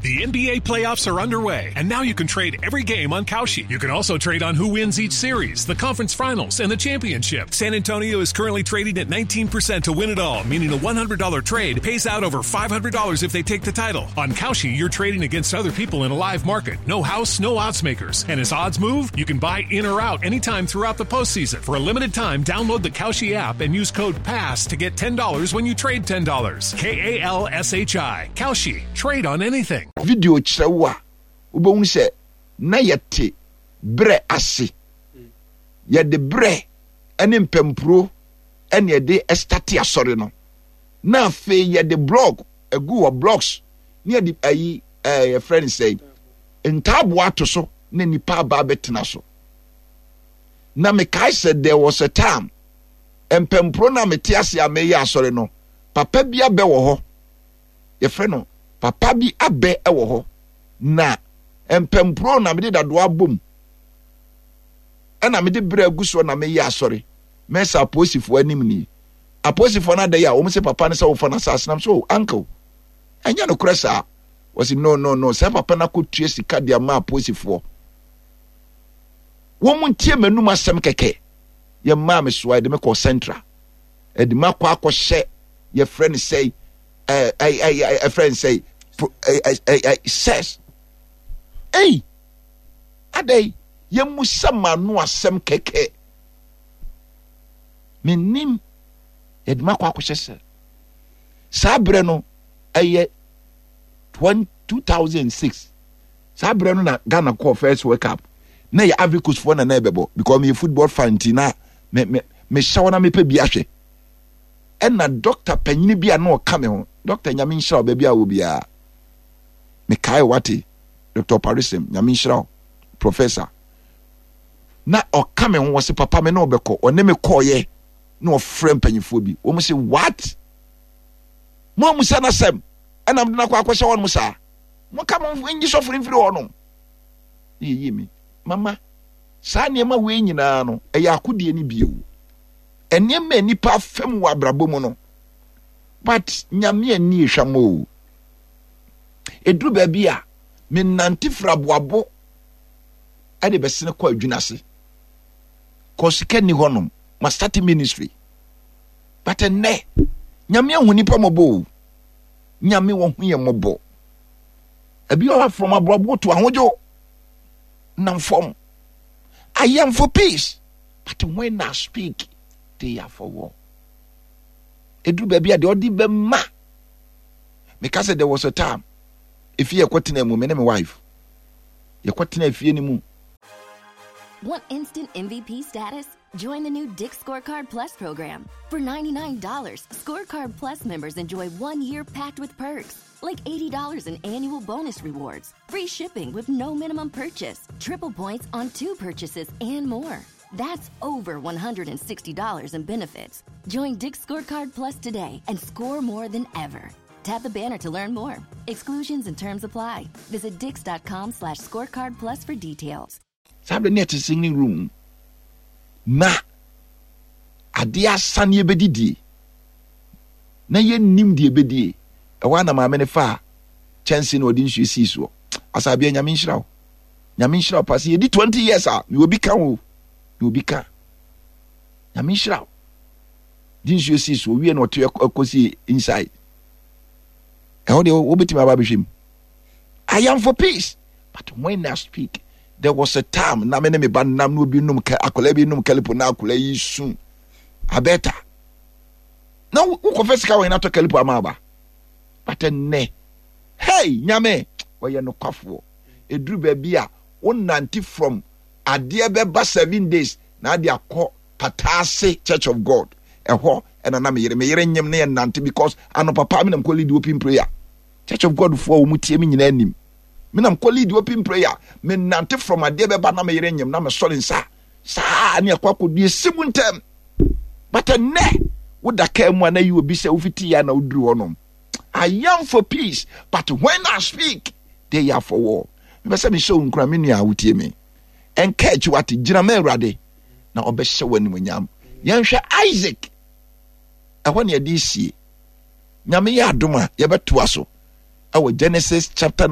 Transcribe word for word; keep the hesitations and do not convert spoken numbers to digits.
The N B A playoffs are underway, and now you can trade every game on Kalshi. You can also trade on who wins each series, the conference finals, and the championship. San Antonio is currently trading at nineteen percent to win it all, meaning a one hundred dollars trade pays out over five hundred dollars if they take the title. On Kalshi, you're trading against other people in a live market. No house, no odds makers. And as odds move, you can buy in or out anytime throughout the postseason. For a limited time, download the Kalshi app and use code PASS to get ten dollars when you trade ten dollars. K A L S H I. Kalshi. Trade on anything. Video chrawa. Ubon se na yete bre ase. Ye de bre ene mpempro ene de estati asore no. Na fe ye de blog egu wo blogs. Ne de ayi eh friend say ntabo ato so na nipa ba betena so. Na me kai said there was a time empempro na mete ase ameyi asore no. Papa bia be wo ho. Ye friend no papa bi abe ewo ho na empempro na me de dado abom ana me de bra aguso na me yi asore mesa aposifo anim ni aposifo na da ya wo mse papa ne se wo fa na sasnam so uncle anya no kresa was no no no se papa na ko tue sika dia ma aposifo wo mun tie manum asem keke ye ma me so ide me ko central e de ma kwa akɔhye ye friend say eh eh a friend say says hey adai ye musama no asem keke menim ye de ma kwa akɔhye se sabre no eye two thousand six sabre no na Ghana call first World Cup na ya Ivory Coast for na na bebo because me football fan tina me me me shawana me pe bi ahwe and na doctor panyini bia na o kame ho doctor nyame nshira ba bia wo bia me kai wati Doctor Parisem nyame nshira professor na o kame ho wose papa me na obekọ one me call ye na o frame panyifo bi wo mo say what mo musa na sem enam na kwa akwese won musa mo ka mo ngi so firi firi wonom yi mi mama sa niema we nyina no e ya akodie ni biewu eniema nipa fam wa brabo mu no but nyame ani hwamo edru ba bia me nante fraboabo ade besene kwa adwunase kosike ni honom ma start ministry but ne nyame hu nipa mobo nyame wo hu ye mobo abi o from abrobo to ahojo nam form I am for peace but when I speak they are for war edru baby ade odi be ma because there was a time if you kwatena mu me na my wife you kwatena afie ni mu. Want instant M V P status? Join the new Dick Scorecard Plus program. For ninety-nine dollars, Scorecard Plus members enjoy one year packed with perks, like eighty dollars in annual bonus rewards, free shipping with no minimum purchase, triple points on two purchases, and more. That's over one hundred sixty dollars in benefits. Join Dick Scorecard Plus today and score more than ever. Tap the banner to learn more. Exclusions and terms apply. Visit dix.com slash scorecard plus for details. Sabe net singing room. Na adia sanye bedidi. Na ye nim die bedie. E wa na ma me ne fa chance no odi nsu si so. Asabe nyame nhyiraw. Nyame nhyiraw pass ye di twenty years ah. We will be kan we will be kan. Nyame nhyiraw. Di nsu si so we na to akosi inside. E ho de obeti ma ba behwem. I am for peace. But when I speak, there was a time na me ne me ba nam no bi num ka akola bi num kalipo na akola yi sun abeta na wo confess ka we na to kalipo amaba but ne hey nyame we no kwafo eduru ba bia won nanti from ade beba seven days na ade akọ Patase Church of God eho ena na me yere me yere nyem na nanti because ano papa me nam ko lead open prayer Church of God for wo mutie me nyina anim me nam ko lead open prayer me nante from ade beba na me yere nyem na me sori nsa sa ne akwakọ die simuntem but ne wo da ka mu na yi obi se wo fiti ya na uduru honom. I am for peace but when I speak they are for war. Me say me show nkura me nua wotie me encourage what gira me urade na obehye wani munyam yenhwe Isaac ehwo ne ade sie nyame ya adom a ye beto aso awo Genesis chapter